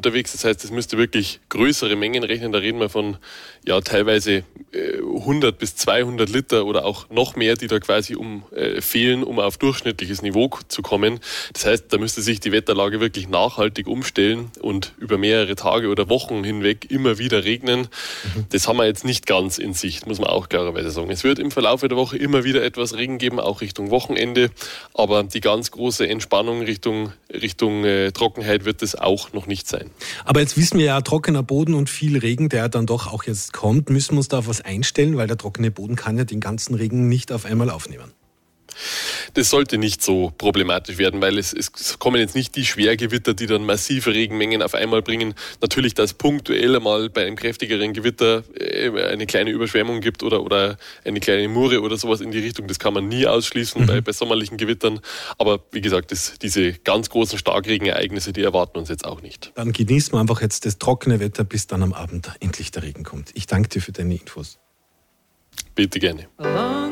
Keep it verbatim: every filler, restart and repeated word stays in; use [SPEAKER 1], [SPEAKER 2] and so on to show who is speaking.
[SPEAKER 1] unterwegs. Das heißt, es müsste wirklich größere Mengen rechnen. Da reden wir von ja teilweise äh, hundert bis zweihundert Liter oder auch noch mehr, die da quasi um äh, fehlen, um auf durchschnittliches Niveau zu kommen. Das heißt, da müsste sich die Wetterlage wirklich nachhaltig umstellen und über mehrere Tage oder Wochen hinweg immer wieder regnen. Mhm. Das haben wir jetzt nicht ganz in Sicht, muss man auch klarerweise sagen. Es wird im Verlauf der Woche immer wieder etwas Regen geben, auch Richtung Wochenende. Aber die ganz große Entspannung Richtung, Richtung äh, Trockenheit wird es auch noch nicht sein.
[SPEAKER 2] Aber jetzt wissen wir ja, trockener Boden und viel Regen, der dann doch auch jetzt kommt. Müssen wir uns da auf was einstellen, weil der trockene Boden kann ja den ganzen Regen nicht auf einmal aufnehmen.
[SPEAKER 1] Das sollte nicht so problematisch werden, weil es, es kommen jetzt nicht die Schwergewitter, die dann massive Regenmengen auf einmal bringen. Natürlich, dass punktuell einmal bei einem kräftigeren Gewitter eine kleine Überschwemmung gibt oder, oder eine kleine Murre oder sowas in die Richtung, das kann man nie ausschließen mhm. bei, bei sommerlichen Gewittern. Aber wie gesagt, das, diese ganz großen Starkregenereignisse, die erwarten uns jetzt auch nicht.
[SPEAKER 2] Dann genießen wir einfach jetzt das trockene Wetter, bis dann am Abend endlich der Regen kommt. Ich danke dir für deine Infos.
[SPEAKER 1] Bitte gerne.